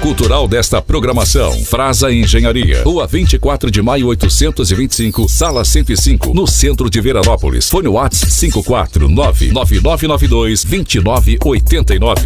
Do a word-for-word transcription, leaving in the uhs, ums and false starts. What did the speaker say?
cultural desta programação. Frasa Engenharia, Rua vinte e quatro de maio, oitocentos e vinte e cinco, Sala cento e cinco, no centro de Veranópolis. Fone WhatsApp cinco quatro nove nove nove nove dois dois nove oito nove.